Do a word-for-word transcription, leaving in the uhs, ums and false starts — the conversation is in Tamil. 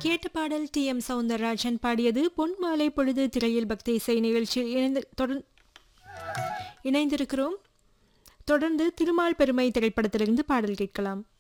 கேட்ட பாடல் டி எம் சவுந்தரராஜன் பாடியது பொன்மாலை பொழுது திரையில் பக்தி இசை நிகழ்ச்சியில் இணைந்து தொடர்ந்து இணைந்திருக்கிறோம். தொடர்ந்து திருமால் பெருமை திரைப்படத்திலிருந்து பாடல் கேட்கலாம்.